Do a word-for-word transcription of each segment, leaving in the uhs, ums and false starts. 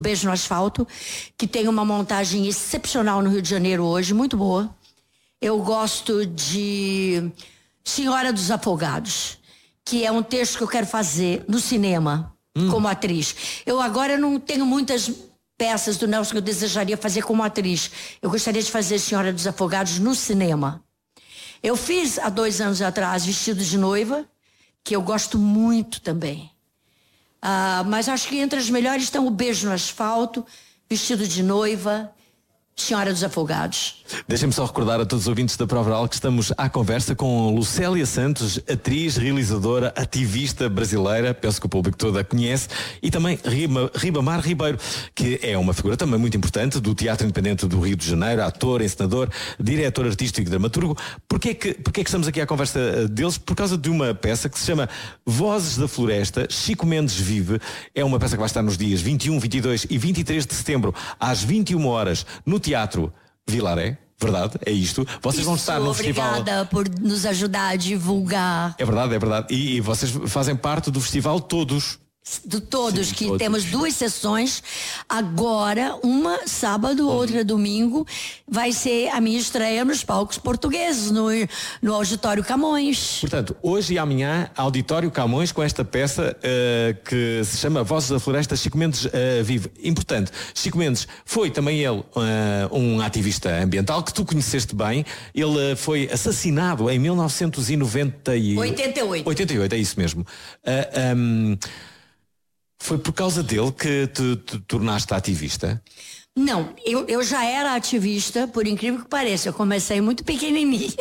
Beijo no Asfalto, que tem uma montagem excepcional no Rio de Janeiro hoje, muito boa. Eu gosto de Senhora dos Afogados, que é um texto que eu quero fazer no cinema, hum. como atriz. Eu agora não tenho muitas peças do Nelson que eu desejaria fazer como atriz. Eu gostaria de fazer Senhora dos Afogados no cinema. Eu fiz há dois anos atrás Vestido de Noiva, que eu gosto muito também. Ah, mas acho que entre as melhores estão O Beijo no Asfalto, Vestido de Noiva, Senhora dos Afogados. Deixem-me só recordar a todos os ouvintes da Prova Oral que estamos à conversa com Lucélia Santos, atriz, realizadora, ativista brasileira, penso que o público todo a conhece, e também Riba, Ribamar Ribeiro, que é uma figura também muito importante do Teatro Independente do Rio de Janeiro, ator, encenador, diretor artístico e dramaturgo. Porquê é que, porquê é que estamos aqui à conversa deles? Por causa de uma peça que se chama Vozes da Floresta, Chico Mendes Vive. É uma peça que vai estar nos dias vinte e um, vinte e dois e vinte e três de setembro, às vinte e uma horas, no Teatro Vilaré. Verdade, é isto. Vocês Isso, vão estar no festival. Obrigada por nos ajudar a divulgar. É verdade, é verdade. E, e vocês fazem parte do festival todos. De todos, Sim, que todos. Temos duas sessões agora, uma sábado, hum. outra domingo. Vai ser a minha estreia nos palcos portugueses, no, no Auditório Camões. Portanto, hoje e amanhã, Auditório Camões, com esta peça uh, que se chama Vozes da Floresta, Chico Mendes uh, Vive. Importante, Chico Mendes foi também ele uh, um ativista ambiental que tu conheceste bem. Ele uh, foi assassinado em mil novecentos e noventa e oito. oitenta e oito. oitenta e oito, é isso mesmo. Uh, um, Foi por causa dele que te, te tornaste ativista? Não, eu, eu já era ativista, por incrível que pareça. Eu comecei muito pequenininha.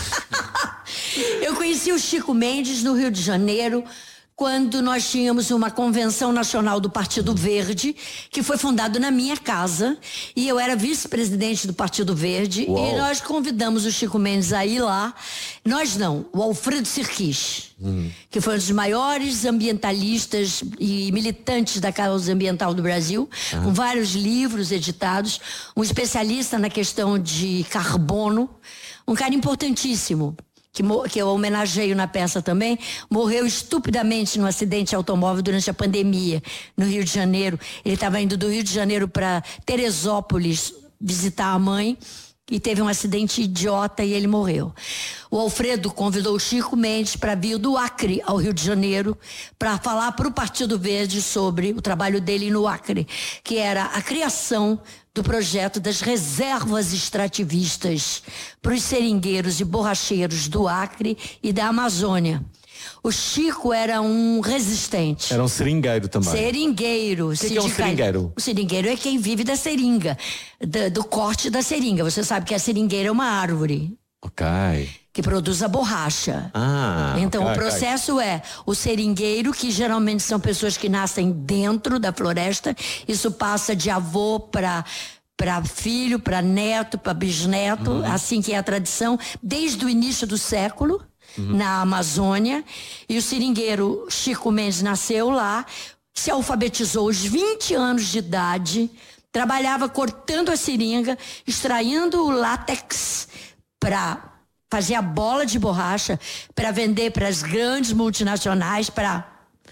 Eu conheci o Chico Mendes no Rio de Janeiro, quando nós tínhamos uma convenção nacional do Partido Verde, que foi fundado na minha casa, e eu era vice-presidente do Partido Verde. Uau. E nós convidamos o Chico Mendes a ir lá. Nós não, o Alfredo Sirquis, hum. que foi um dos maiores ambientalistas e militantes da causa ambiental do Brasil, ah. com vários livros editados, um especialista na questão de carbono, um cara importantíssimo. Que, que eu homenageio na peça também, morreu estupidamente num acidente automóvel durante a pandemia, no Rio de Janeiro. Ele estava indo do Rio de Janeiro para Teresópolis visitar a mãe e teve um acidente idiota e ele morreu. O Alfredo convidou o Chico Mendes para vir do Acre ao Rio de Janeiro para falar para o Partido Verde sobre o trabalho dele no Acre, que era a criação do projeto das reservas extrativistas para os seringueiros e borracheiros do Acre e da Amazônia. O Chico era um resistente. Era um seringueiro também. Seringueiro. O que, que é um seringueiro? O seringueiro é quem vive da seringa, do, do corte da seringa. Você sabe que a seringueira é uma árvore. Ok. Que produz a borracha. Ah, então okay, o processo okay. é o seringueiro, que geralmente são pessoas que nascem dentro da floresta. Isso passa de avô para para filho, para neto, para bisneto, uhum. assim que é a tradição, desde o início do século, uhum. na Amazônia. E o seringueiro Chico Mendes nasceu lá, se alfabetizou aos vinte anos de idade, trabalhava cortando a seringa, extraindo o látex para fazer a bola de borracha, para vender para as grandes multinacionais, para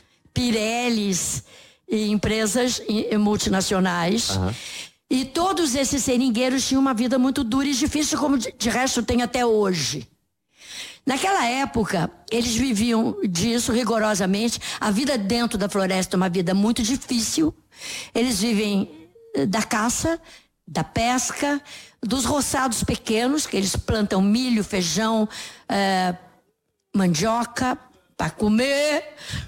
Pirellis e empresas multinacionais. Uhum. E todos esses seringueiros tinham uma vida muito dura e difícil, como de, de resto tem até hoje. Naquela época, eles viviam disso rigorosamente. A vida dentro da floresta é uma vida muito difícil. Eles vivem da caça, da pesca, dos roçados pequenos, que eles plantam milho, feijão, é, mandioca, para comer,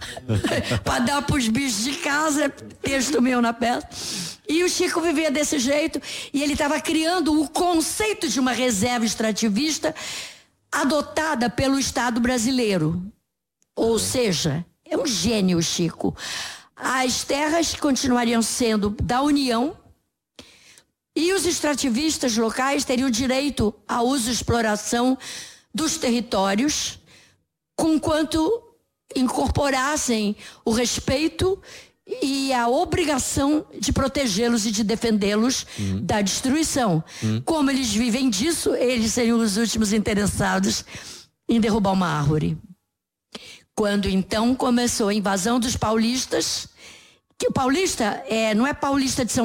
para dar para os bichos de casa, texto meu na peça. E o Chico vivia desse jeito, e ele estava criando o conceito de uma reserva extrativista adotada pelo Estado brasileiro. Ou seja, é um gênio o Chico. As terras continuariam sendo da União, e os extrativistas locais teriam direito a uso e exploração dos territórios, conquanto incorporassem o respeito e a obrigação de protegê-los e de defendê-los uhum. da destruição. Uhum. Como eles vivem disso, eles seriam os últimos interessados em derrubar uma árvore. Quando então começou a invasão dos paulistas, Que o paulista é, não é paulista de São